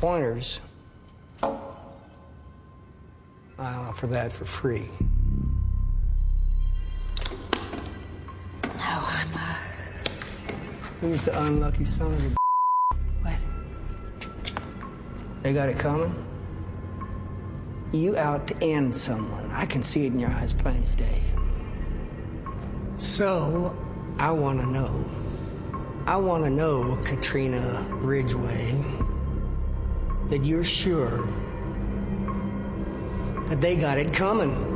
pointers, I offer that for free. No, I'm, Who's the unlucky son of a... What? They got it coming? You out to end someone. I can see it in your eyes plain as day. So, I want to know, Katrina Ridgway, that you're sure that they got it coming.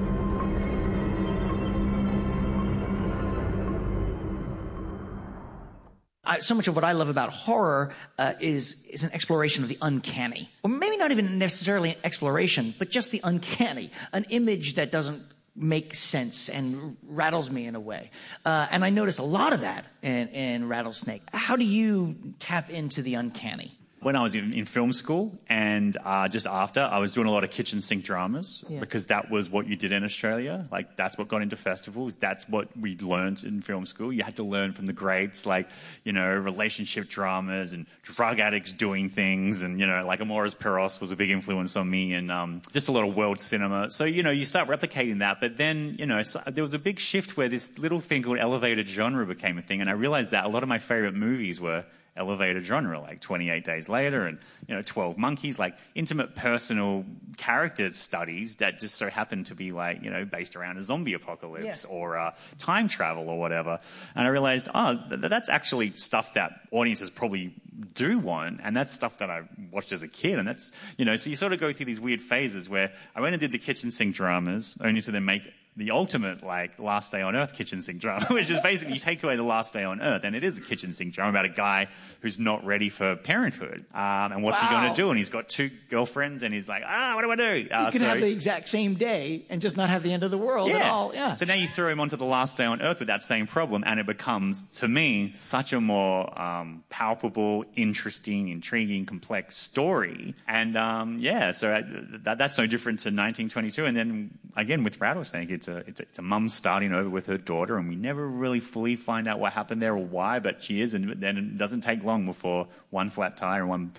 So much of what I love about horror is an exploration of the uncanny. Or maybe not even necessarily an exploration, but just the uncanny. An image that doesn't make sense and rattles me in a way. And I noticed a lot of that in Rattlesnake. How do you tap into the uncanny? When I was in film school and just after, I was doing a lot of kitchen sink dramas because that was what you did in Australia. Like, that's what got into festivals. That's what we learned in film school. You had to learn from the greats, like, you know, relationship dramas and drug addicts doing things. And, you know, like Amoris Peros was a big influence on me and just a lot of world cinema. So, you know, you start replicating that. But then, you know, there was a big shift where this little thing called elevated genre became a thing. And I realized that a lot of my favorite movies were elevated genre, like 28 Days Later and, you know, 12 Monkeys, like intimate personal character studies that just so happen to be like, you know, based around a zombie apocalypse or time travel or whatever. And I realized, that's actually stuff that audiences probably do want, and that's stuff that I watched as a kid. And that's, you know, so you sort of go through these weird phases where I went and did the kitchen sink dramas only to then make the ultimate, like, Last Day on Earth kitchen sink drama, which is basically you take away the last day on Earth, and it is a kitchen sink drama about a guy who's not ready for parenthood. And what's he going to do? And he's got 2 girlfriends, and he's like, what do I do? You could have the exact same day and just not have the end of the world at all. Yeah. So now you throw him onto the Last Day on Earth with that same problem, and it becomes, to me, such a more palpable, interesting, intriguing, complex story. And so that's no different to 1922. And then again with Rattlesnake, it's a mum starting over with her daughter, and we never really fully find out what happened there or why, but she is, and then it doesn't take long before one flat tire and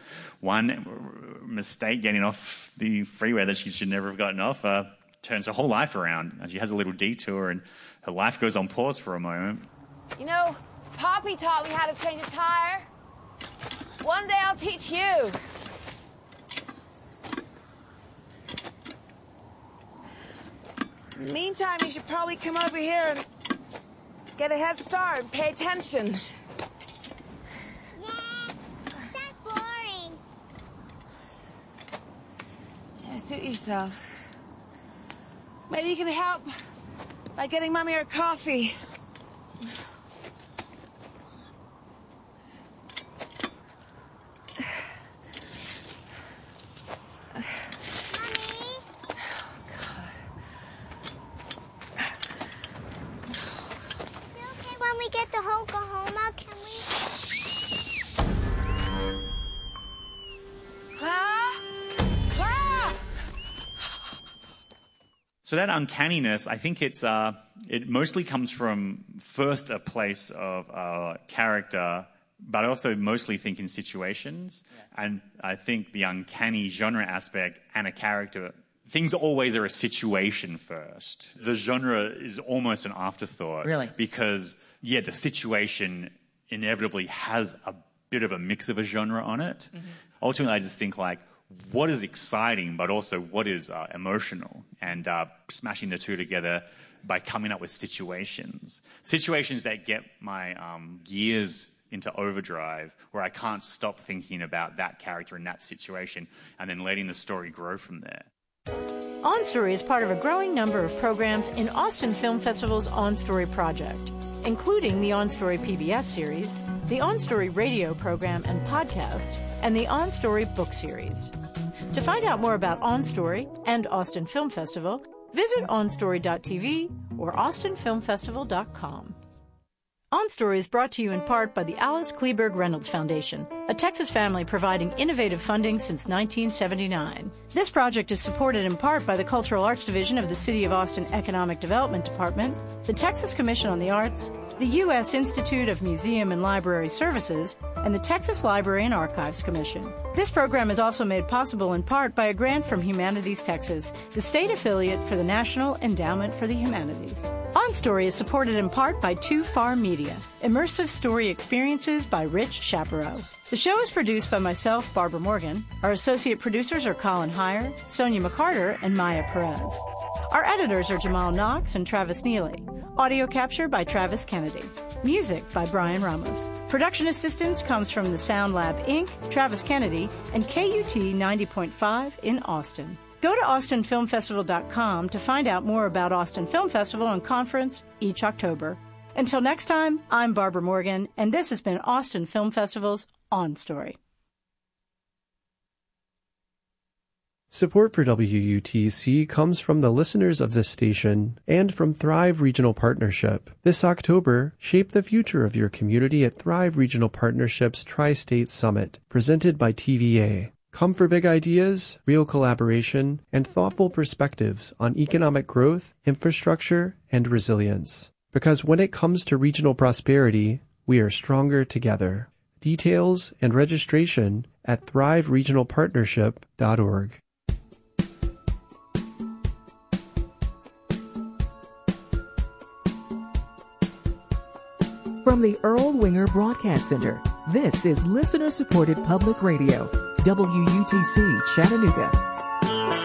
one mistake getting off the freeway that she should never have gotten off turns her whole life around. And she has a little detour, and her life goes on pause for a moment. You know, Poppy taught me how to change a tire. One day I'll teach you. Meantime, you should probably come over here and get a head start and pay attention. That's boring. Yeah, suit yourself. Maybe you can help by getting Mommy her coffee. So that uncanniness, I think it mostly comes from first a place of character, but I also mostly think in situations. Yeah. And I think the uncanny genre aspect and a character, things always are a situation first. The genre is almost an afterthought. Really? Because, the situation inevitably has a bit of a mix of a genre on it. Mm-hmm. Ultimately, I just think like, what is exciting, but also what is emotional, and smashing the two together by coming up with situations that get my gears into overdrive, where I can't stop thinking about that character in that situation, and then letting the story grow from there. On Story is part of a growing number of programs in Austin Film Festival's On Story project, including the On Story PBS series, the On Story radio program and podcast, and the On Story book series. To find out more about On Story and Austin Film Festival, visit onstory.tv or austinfilmfestival.com. On Story is brought to you in part by the Alice Kleberg Reynolds Foundation, a Texas family providing innovative funding since 1979. This project is supported in part by the Cultural Arts Division of the City of Austin Economic Development Department, the Texas Commission on the Arts, the U.S. Institute of Museum and Library Services, and the Texas Library and Archives Commission. This program is also made possible in part by a grant from Humanities Texas, the state affiliate for the National Endowment for the Humanities. On Story is supported in part by Too Far Media, immersive story experiences by Rich Chaparro. The show is produced by myself, Barbara Morgan. Our associate producers are Colin Heyer, Sonia McCarter, and Maya Perez. Our editors are Jamal Knox and Travis Neely. Audio capture by Travis Kennedy. Music by Brian Ramos. Production assistance comes from the Sound Lab Inc., Travis Kennedy, and KUT 90.5 in Austin. Go to austinfilmfestival.com to find out more about Austin Film Festival and Conference each October. Until next time, I'm Barbara Morgan, and this has been Austin Film Festival's On Story. Support for WUTC comes from the listeners of this station and from Thrive Regional Partnership. This October, shape the future of your community at Thrive Regional Partnership's Tri-State Summit, presented by TVA. Come for big ideas, real collaboration, and thoughtful perspectives on economic growth, infrastructure, and resilience. Because when it comes to regional prosperity, we are stronger together. Details and registration at thriveregionalpartnership.org. From the Earl Winger Broadcast Center, this is listener-supported public radio, WUTC Chattanooga.